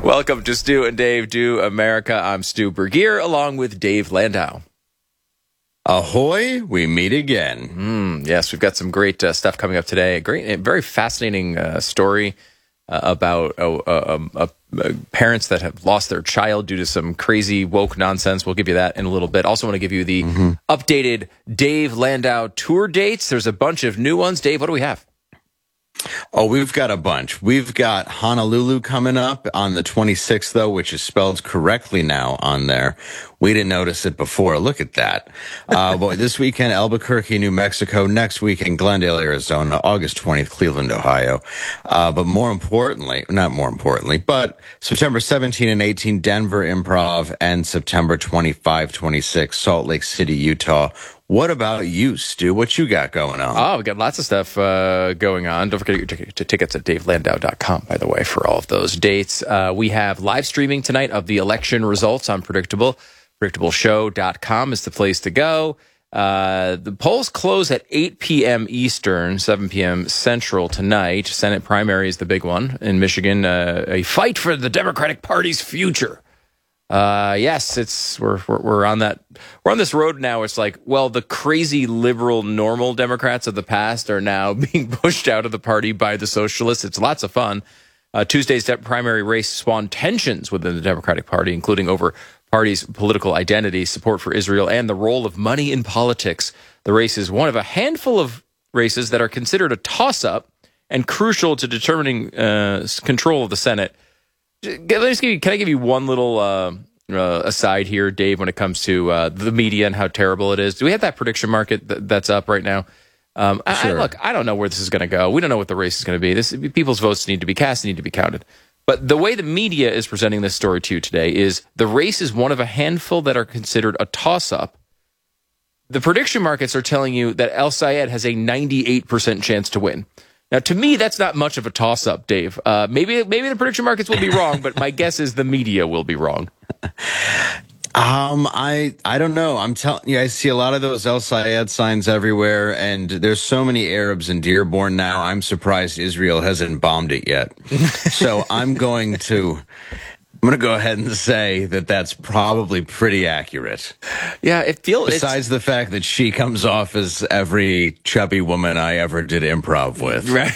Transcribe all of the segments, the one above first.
Welcome to Stu and Dave Do America. I'm Stu Bergier along with Dave Landau. Ahoy, we meet again. Yes, we've got some great stuff coming up today. A very fascinating story about parents that have lost their child due to some crazy woke nonsense. We'll give you that in a little bit. Also want to give you the updated Dave Landau tour dates. There's a bunch of new ones. Dave, what do we have? Oh, we've got a bunch. We've got Honolulu coming up on the 26th, though, which is spelled correctly now on there. We didn't notice it before. Look at that. Boy, this weekend, Albuquerque, New Mexico. Next weekend, Glendale, Arizona. August 20th, Cleveland, Ohio. But September 17 and 18, Denver Improv, and September 25, 26, Salt Lake City, Utah. What about you, Stu? What you got going on? Oh, we got lots of stuff going on. Don't forget your tickets at davelandau.com, by the way, for all of those dates. We have live streaming tonight of the election results on Predictable. PredictableShow.com is the place to go. The polls close at 8 p.m. Eastern, 7 p.m. Central tonight. Senate primary is the big one in Michigan. A fight for the Democratic Party's future. Yes, we're on that. We're on this road now. It's like, well, the crazy liberal normal Democrats of the past are now being pushed out of the party by the socialists. It's lots of fun. Tuesday's primary race spawned tensions within the Democratic Party, including over party's political identity, support for Israel, and the role of money in politics. The race is one of a handful of races that are considered a toss-up and crucial to determining control of the Senate. Can I give you one little aside here, Dave, when it comes to the media and how terrible it is? Do we have that prediction market that's up right now? Sure. Look, I don't know where this is going to go. We don't know what the race is going to be. People's votes need to be cast, need to be counted. But the way the media is presenting this story to you today is the race is one of a handful that are considered a toss-up. The prediction markets are telling you that El Sayed has a 98% chance to win. Now, to me, that's not much of a toss-up, Dave. Maybe the prediction markets will be wrong, but my guess is the media will be wrong. I don't know. I'm telling you, I see a lot of those El Sayed signs everywhere, and there's so many Arabs in Dearborn now. I'm surprised Israel hasn't bombed it yet. So I'm going to go ahead and say that that's probably pretty accurate. Yeah, besides the fact that she comes off as every chubby woman I ever did improv with. Right.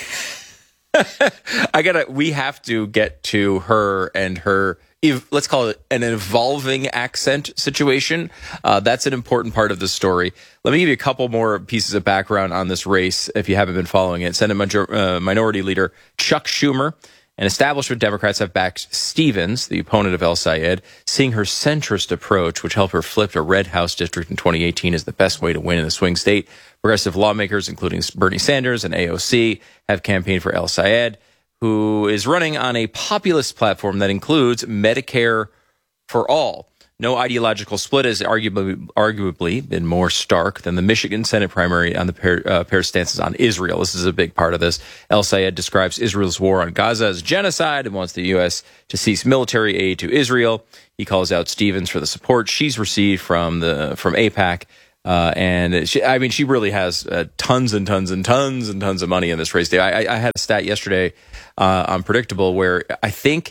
We have to get to her and her, let's call it an evolving accent situation. That's an important part of the story. Let me give you a couple more pieces of background on this race if you haven't been following it. Senate Minority Leader Chuck Schumer and establishment Democrats have backed Stevens, the opponent of El Sayed, seeing her centrist approach, which helped her flip a red House district in 2018, is the best way to win in the swing state. Progressive lawmakers, including Bernie Sanders and AOC, have campaigned for El Sayed, who is running on a populist platform that includes Medicare for all. No ideological split has arguably been more stark than the Michigan Senate primary on the pair stances on Israel. This is a big part of this. El Sayed describes Israel's war on Gaza as genocide and wants the U.S. to cease military aid to Israel. He calls out Stevens for the support she's received from AIPAC. And she really has tons and tons and tons and tons of money in this race. I had a stat yesterday on Predictable where I think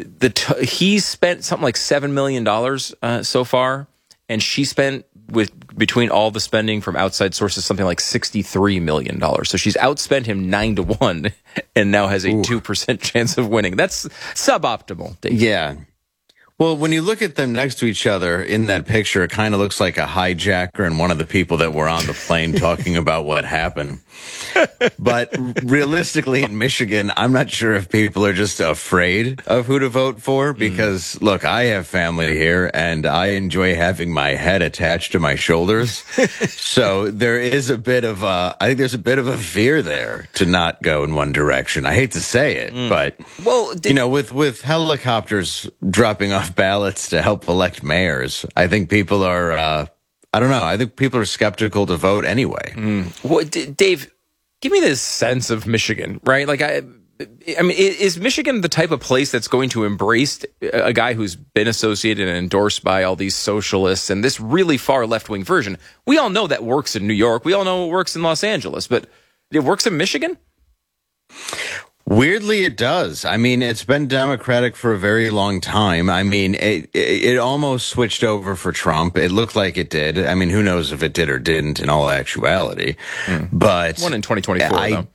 he's spent something like $7 million so far, and she spent between all the spending from outside sources something like $63 million. So she's outspent him 9-1, and now has a 2% chance of winning. That's suboptimal, Dave. Yeah. Well, when you look at them next to each other in that picture, it kind of looks like a hijacker and one of the people that were on the plane talking about what happened. But realistically, in Michigan, I'm not sure if people are just afraid of who to vote for because, look, I have family here and I enjoy having my head attached to my shoulders. So there is I think there's a bit of a fear there to not go in one direction. I hate to say it, but, with helicopters dropping off ballots to help elect mayors, I think people are, I don't know. I think people are skeptical to vote anyway. Well, Dave, give me this sense of Michigan, right? Like, I mean, is Michigan the type of place that's going to embrace a guy who's been associated and endorsed by all these socialists and this really far left-wing version? We all know that works in New York. We all know it works in Los Angeles, but it works in Michigan? Weirdly, it does. I mean, it's been Democratic for a very long time. I mean, it almost switched over for Trump. It looked like it did. I mean, who knows if it did or didn't in all actuality. But One in 2024, though.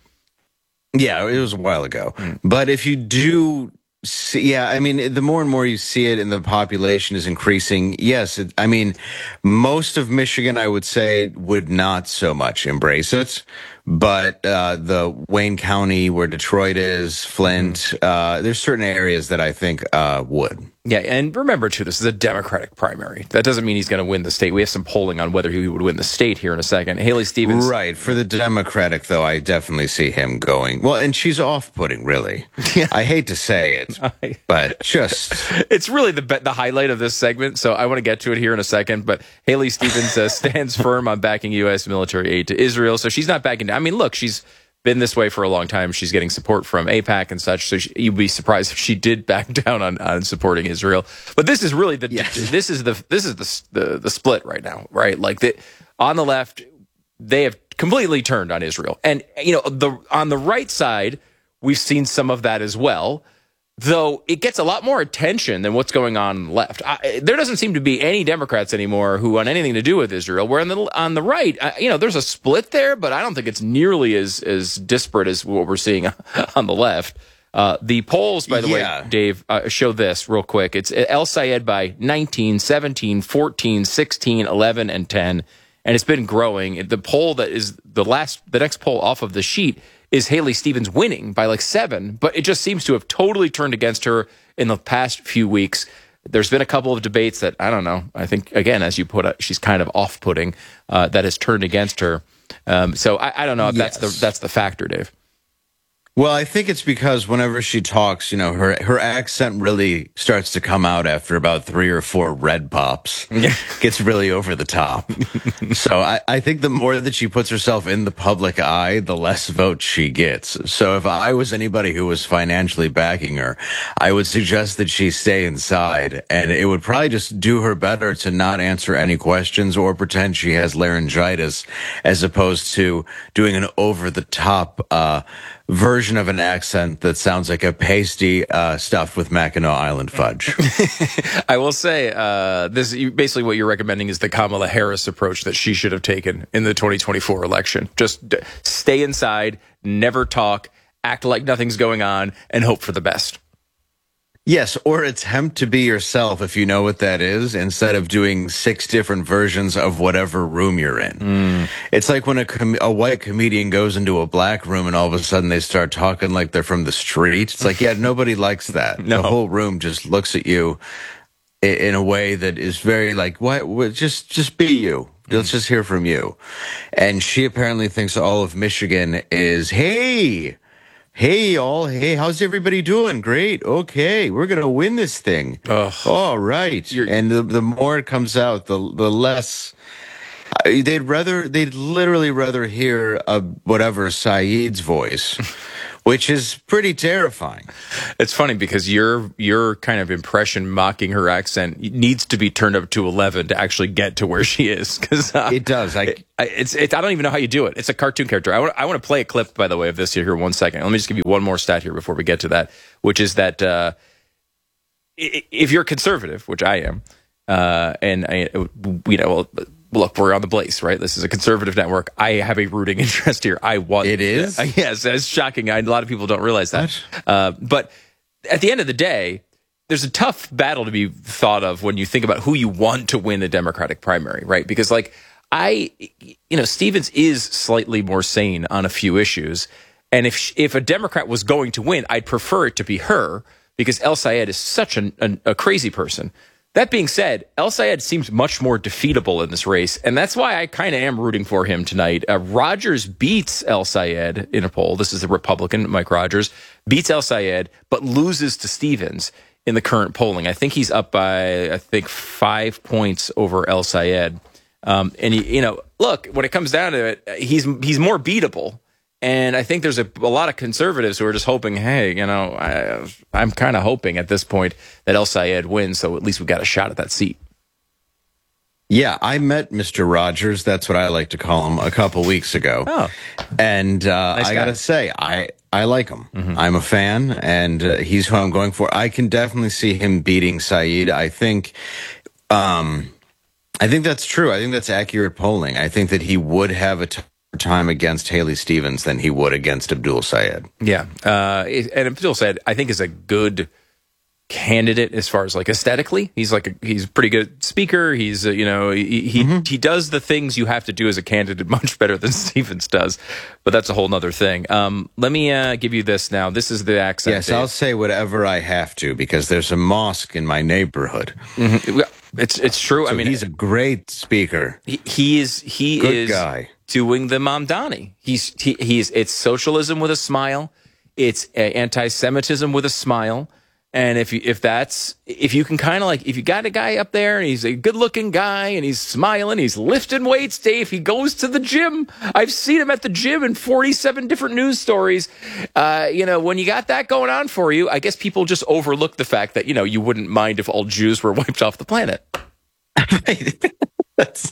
Yeah, it was a while ago. But if you do see, yeah, I mean, the more and more you see it and the population is increasing, yes, I mean, most of Michigan, I would say, would not so much embrace it. But the Wayne County, where Detroit is, Flint, there's certain areas that I think would. Yeah, and remember, too, this is a Democratic primary. That doesn't mean he's going to win the state. We have some polling on whether he would win the state here in a second. Haley Stevens. Right. For the Democratic, though, I definitely see him going. Well, and she's off-putting, really. Yeah. I hate to say it, but just... It's really the highlight of this segment, so I want to get to it here in a second. But Haley Stevens stands firm on backing U.S. military aid to Israel, so she's not backing down. I mean, look, she's been this way for a long time. She's getting support from AIPAC and such, so you'd be surprised if she did back down on supporting Israel. But this is really this is the split right now, right? Like on the left, they have completely turned on Israel, and on the right side, we've seen some of that as well. Though it gets a lot more attention than what's going on left. There doesn't seem to be any Democrats anymore who want anything to do with Israel. Where on the right, there's a split there, but I don't think it's nearly as disparate as what we're seeing on the left. The polls, by the way, Dave, show this real quick. It's El Sayed by 19, 17, 14, 16, 11, and 10. And it's been growing. The poll that is the next poll off of the sheet is Haley Stevens winning by like 7, but it just seems to have totally turned against her in the past few weeks. There's been a couple of debates that, I don't know, I think, again, as you put it, she's kind of off-putting, that has turned against her. So I don't know if that's the factor, Dave. Well, I think it's because whenever she talks, her accent really starts to come out after about 3 or 4 red pops. Gets really over the top. So I think the more that she puts herself in the public eye, the less votes she gets. So if I was anybody who was financially backing her, I would suggest that she stay inside. And it would probably just do her better to not answer any questions or pretend she has laryngitis, as opposed to doing an over-the-top version of an accent that sounds like a pasty stuffed with Mackinac Island fudge. I will say, this basically what you're recommending is the Kamala Harris approach that she should have taken in the 2024 election. Just stay inside, never talk, act like nothing's going on, and hope for the best. Yes, or attempt to be yourself, if you know what that is, instead of doing 6 different versions of whatever room you're in. It's like when a white comedian goes into a black room and all of a sudden they start talking like they're from the street. It's like, yeah, nobody likes that. No. The whole room just looks at you in a way that is very like, what? Just be you. Let's just hear from you. And she apparently thinks all of Michigan is, hey, y'all. Hey, how's everybody doing? Great. Okay. We're going to win this thing. All right. And the more it comes out, the less they'd literally rather hear whatever Saeed's voice, which is pretty terrifying. It's funny because your kind of impression mocking her accent needs to be turned up to 11 to actually get to where she is. Because it does. I don't even know how you do it. It's a cartoon character. I want to play a clip, by the way, of this here 1 second. Let me just give you one more stat here before we get to that, which is that if you're conservative, which I am, look, we're on the Blaze, right? This is a conservative network. I have a rooting interest here. It is? Yes, it's shocking. A lot of people don't realize that. But at the end of the day, there's a tough battle to be thought of when you think about who you want to win a Democratic primary, right? Because Stevens is slightly more sane on a few issues. And if a Democrat was going to win, I'd prefer it to be her because El Sayed is such a crazy person. That being said, El Sayed seems much more defeatable in this race, and that's why I kind of am rooting for him tonight. Rogers beats El Sayed in a poll. This is the Republican, Mike Rogers, beats El Sayed, but loses to Stevens in the current polling. I think he's up by, 5 points over El Sayed. And, look, when it comes down to it, he's more beatable. And I think there's a lot of conservatives who are just hoping, hey, I'm kind of hoping at this point that El Sayed wins, so at least we've got a shot at that seat. Yeah, I met Mr. Rogers. That's what I like to call him a couple weeks ago. Oh, And nice I guy. got to say, I like him. I'm a fan, and he's who I'm going for. I can definitely see him beating Saeed. I think that's true. I think that's accurate polling. I think that he would have a tougher time against Haley Stevens than he would against Abdul Sayed. Yeah. And Abdul Sayed, I think, is a good candidate as far as like aesthetically. He's a pretty good speaker. He's he does the things you have to do as a candidate much better than Stevens does, but that's a whole nother thing. Let me give you this now. This is the accent. Yes, Dave. I'll say whatever I have to because there's a mosque in my neighborhood. It's true. So I mean, he's a great speaker. He is Good guy. doing the Mamdani. It's socialism with a smile. It's anti-Semitism with a smile. And if you can kind of like, if you got a guy up there and he's a good looking guy and he's smiling, he's lifting weights, Dave, he goes to the gym. I've seen him at the gym in 47 different news stories. When you got that going on for you, I guess people just overlook the fact that, you wouldn't mind if all Jews were wiped off the planet. That's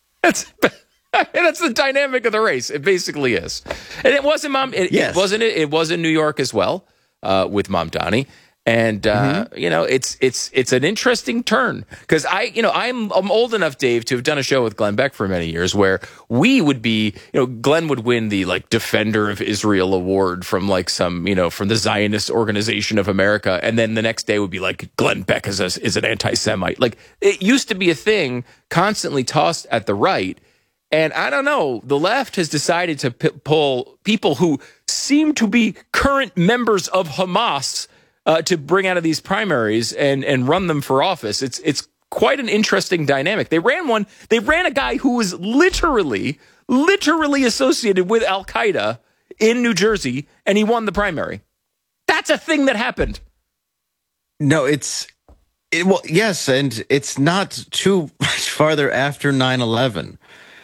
the dynamic of the race. It basically is. And it wasn't it was in New York as well, with Mamdani. And it's an interesting turn because I'm old enough, Dave, to have done a show with Glenn Beck for many years where we would be, Glenn would win the like Defender of Israel award from like some, from the Zionist Organization of America, and then the next day would be like Glenn Beck is an anti-Semite. Like it used to be a thing constantly tossed at the right. And I don't know, the left has decided to pull people who seem to be current members of Hamas to bring out of these primaries and run them for office. It's quite an interesting dynamic. They ran a guy who was literally associated with Al Qaeda in New Jersey, and he won the primary. That's a thing that happened. No, yes, and it's not too much farther after 9/11.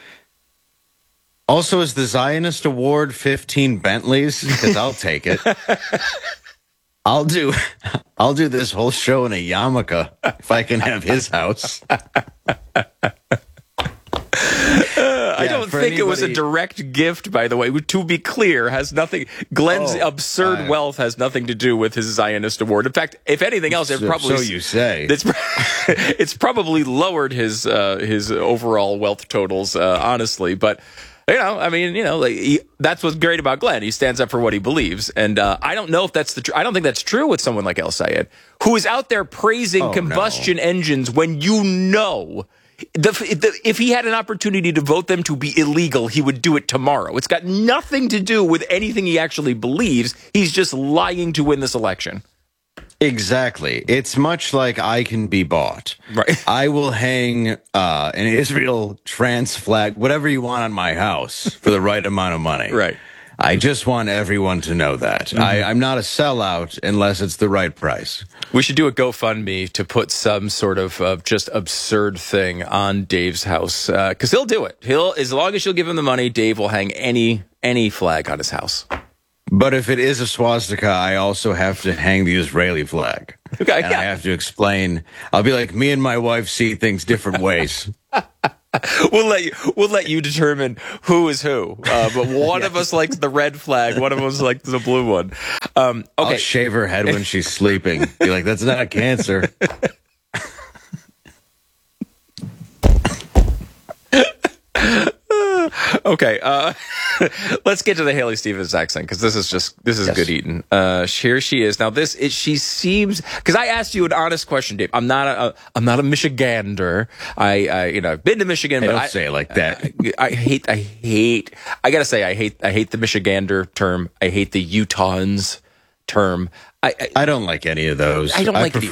Also, is the Zionist Award 15 Bentleys? Because I'll take it. I'll do this whole show in a yarmulke if I can have his house. I don't think it was a direct gift, by the way. To be clear, has nothing. Glenn's absurd wealth has nothing to do with his Zionist award. In fact, if anything else, so you say. It's probably lowered his overall wealth totals, honestly. But that's what's great about Glenn. He stands up for what he believes, and I don't know if that's I don't think that's true with someone like El Sayed, who is out there praising combustion engines when if he had an opportunity to vote them to be illegal, he would do it tomorrow. It's got nothing to do with anything he actually believes. He's just lying to win this election. Exactly. It's much like I can be bought. Right. I will hang an Israel trans flag, whatever you want, on my house for the right amount of money. Right. I just want everyone to know that. Mm-hmm. I'm not a sellout unless it's the right price. We should do a GoFundMe to put some sort of just absurd thing on Dave's house, because he'll do it. As long as you'll give him the money, Dave will hang any flag on his house. But if it is a swastika, I also have to hang the Israeli flag. Okay, and I have to explain. I'll be like, me and my wife see things different ways. We'll let you determine who is who. But one of us likes the red flag. One of us likes the blue one. Okay. I'll shave her head when she's sleeping. Be like, that's not cancer. Okay, let's get to the Haley Stevens accent because this is good eating. Here she is now. She seems, because I asked you an honest question, Dave. I'm not a Michigander. I've been to Michigan, but don't say it like that. I hate. I gotta say, I hate the Michigander term. I hate the Utahns term. I don't like any of those. I don't like prefer